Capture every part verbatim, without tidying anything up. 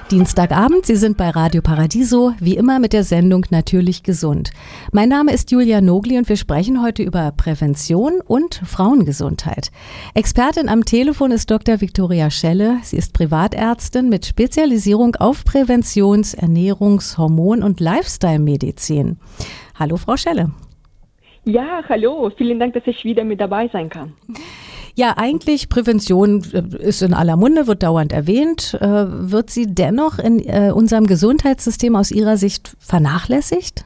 Dienstagabend, Sie sind bei Radio Paradiso, wie immer mit der Sendung Natürlich gesund. Mein Name ist Julia Nogli und wir sprechen heute über Prävention und Frauengesundheit. Expertin am Telefon ist Doktor Viktoria Schelle. Sie ist Privatärztin mit Spezialisierung auf Präventions-, Ernährungs-, Hormon- und Lifestyle-Medizin. Hallo, Frau Schelle. Ja, hallo. Vielen Dank, dass ich wieder mit dabei sein kann. Ja, eigentlich Prävention ist in aller Munde, wird dauernd erwähnt. Äh, wird sie dennoch in äh, unserem Gesundheitssystem aus Ihrer Sicht vernachlässigt?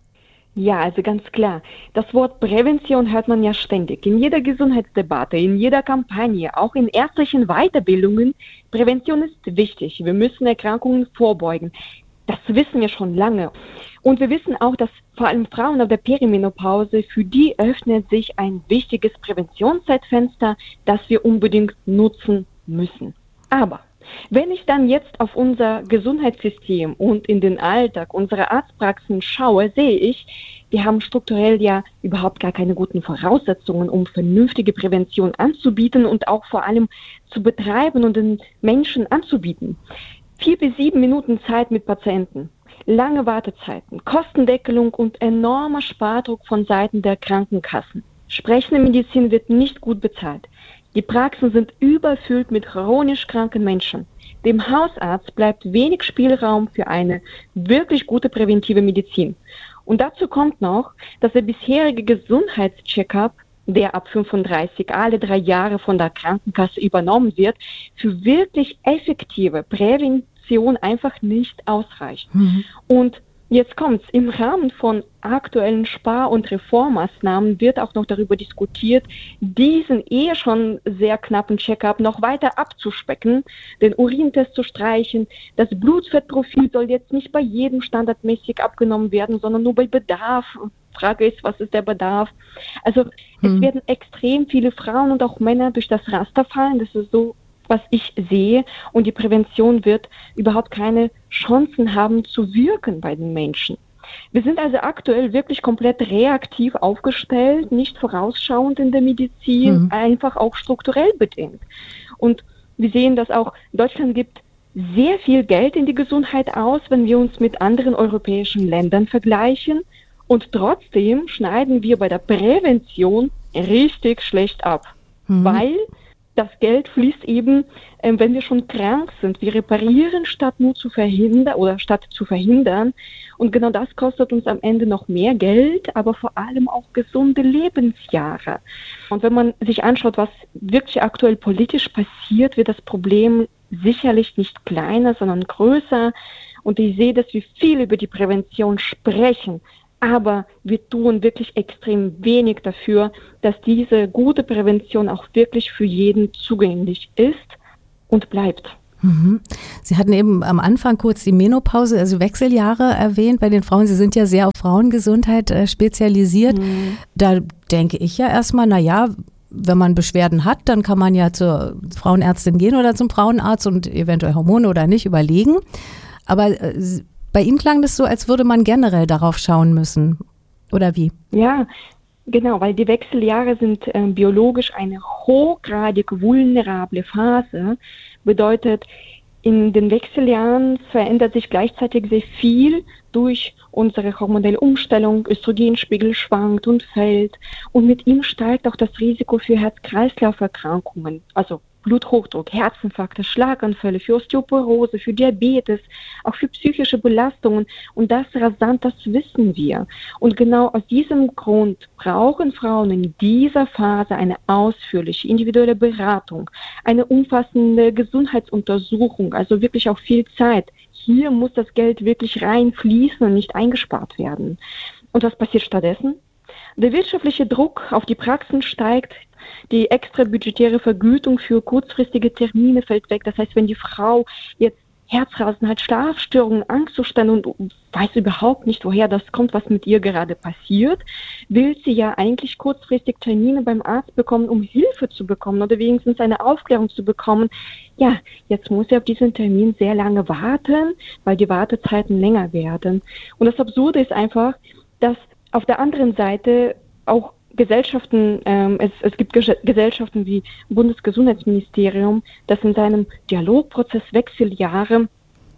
Ja, also ganz klar. Das Wort Prävention hört man ja ständig. In jeder Gesundheitsdebatte, in jeder Kampagne, auch in ärztlichen Weiterbildungen. Prävention ist wichtig. Wir müssen Erkrankungen vorbeugen. Das wissen wir schon lange. Und wir wissen auch, dass vor allem Frauen auf der Perimenopause, für die öffnet sich ein wichtiges Präventionszeitfenster, das wir unbedingt nutzen müssen. Aber wenn ich dann jetzt auf unser Gesundheitssystem und in den Alltag unserer Arztpraxen schaue, sehe ich, wir haben strukturell ja überhaupt gar keine guten Voraussetzungen, um vernünftige Prävention anzubieten und auch vor allem zu betreiben und den Menschen anzubieten. Vier bis sieben Minuten Zeit mit Patienten, lange Wartezeiten, Kostendeckelung und enormer Spardruck von Seiten der Krankenkassen. Sprechende Medizin wird nicht gut bezahlt. Die Praxen sind überfüllt mit chronisch kranken Menschen. Dem Hausarzt bleibt wenig Spielraum für eine wirklich gute präventive Medizin. Und dazu kommt noch, dass der bisherige Gesundheitscheckup, der ab fünfunddreißig alle drei Jahre von der Krankenkasse übernommen wird, für wirklich effektive Prävention einfach nicht ausreicht. Mhm. Und jetzt kommt's. Im Rahmen von aktuellen Spar- und Reformmaßnahmen wird auch noch darüber diskutiert, diesen eh schon sehr knappen Check-up noch weiter abzuspecken, den Urintest zu streichen. Das Blutfettprofil soll jetzt nicht bei jedem standardmäßig abgenommen werden, sondern nur bei Bedarf. Frage ist, was ist der Bedarf? Also hm. es werden extrem viele Frauen und auch Männer durch das Raster fallen. Das ist so, was ich sehe. Und die Prävention wird überhaupt keine Chancen haben zu wirken bei den Menschen. Wir sind also aktuell wirklich komplett reaktiv aufgestellt, nicht vorausschauend in der Medizin, hm. einfach auch strukturell bedingt. Und wir sehen, dass auch Deutschland gibt sehr viel Geld in die Gesundheit aus, wenn wir uns mit anderen europäischen Ländern vergleichen. Und trotzdem schneiden wir bei der Prävention richtig schlecht ab, mhm. weil das Geld fließt eben, äh, wenn wir schon krank sind. Wir reparieren statt nur zu verhindern oder statt zu verhindern. Und genau das kostet uns am Ende noch mehr Geld, aber vor allem auch gesunde Lebensjahre. Und wenn man sich anschaut, was wirklich aktuell politisch passiert, wird das Problem sicherlich nicht kleiner, sondern größer. Und ich sehe, dass wir viel über die Prävention sprechen. Aber wir tun wirklich extrem wenig dafür, dass diese gute Prävention auch wirklich für jeden zugänglich ist und bleibt. Mhm. Sie hatten eben am Anfang kurz die Menopause, also Wechseljahre erwähnt bei den Frauen. Sie sind ja sehr auf Frauengesundheit äh, spezialisiert. Mhm. Da denke ich ja erstmal, na ja, wenn man Beschwerden hat, dann kann man ja zur Frauenärztin gehen oder zum Frauenarzt und eventuell Hormone oder nicht überlegen. Aber äh, bei Ihnen klang das so, als würde man generell darauf schauen müssen, oder wie? Ja, genau, weil die Wechseljahre sind äh, biologisch eine hochgradig vulnerable Phase. Bedeutet, in den Wechseljahren verändert sich gleichzeitig sehr viel durch unsere hormonelle Umstellung. Östrogenspiegel schwankt und fällt. Und mit ihm steigt auch das Risiko für Herz-Kreislauf-Erkrankungen, also Bluthochdruck, Herzinfarkte, Schlaganfälle, für Osteoporose, für Diabetes, auch für psychische Belastungen. Und das rasant, das wissen wir. Und genau aus diesem Grund brauchen Frauen in dieser Phase eine ausführliche individuelle Beratung, eine umfassende Gesundheitsuntersuchung, also wirklich auch viel Zeit. Hier muss das Geld wirklich reinfließen und nicht eingespart werden. Und was passiert stattdessen? Der wirtschaftliche Druck auf die Praxen steigt, die extra budgetäre Vergütung für kurzfristige Termine fällt weg. Das heißt, wenn die Frau jetzt Herzrasen hat, Schlafstörungen, Angstzustände und weiß überhaupt nicht, woher das kommt, was mit ihr gerade passiert, will sie ja eigentlich kurzfristig Termine beim Arzt bekommen, um Hilfe zu bekommen oder wenigstens eine Aufklärung zu bekommen. Ja, jetzt muss sie auf diesen Termin sehr lange warten, weil die Wartezeiten länger werden. Und das Absurde ist einfach, dass auf der anderen Seite auch Gesellschaften, ähm, es, es gibt Ges- Gesellschaften wie Bundesgesundheitsministerium, das in seinem Dialogprozess Wechseljahre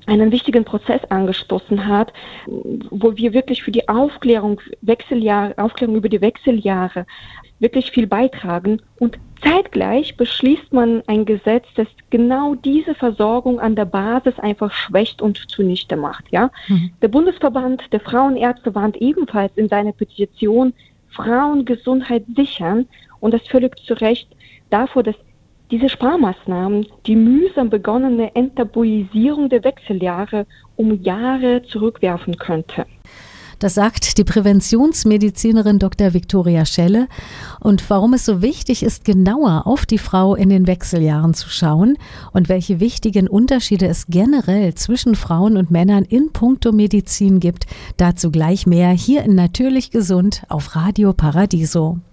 einen wichtigen Prozess angestoßen hat, wo wir wirklich für die Aufklärung, Wechseljahre, Aufklärung über die Wechseljahre wirklich viel beitragen. Und zeitgleich beschließt man ein Gesetz, das genau diese Versorgung an der Basis einfach schwächt und zunichte macht. Ja? Mhm. Der Bundesverband der Frauenärzte warnt ebenfalls in seiner Petition Frauengesundheit sichern und das völlig zu Recht davor, dass diese Sparmaßnahmen die mühsam begonnene Enttabuisierung der Wechseljahre um Jahre zurückwerfen könnte. Das sagt die Präventionsmedizinerin Doktor Viktoria Schelle. Und warum es so wichtig ist, genauer auf die Frau in den Wechseljahren zu schauen und welche wichtigen Unterschiede es generell zwischen Frauen und Männern in puncto Medizin gibt, dazu gleich mehr hier in Natürlich Gesund auf Radio Paradiso.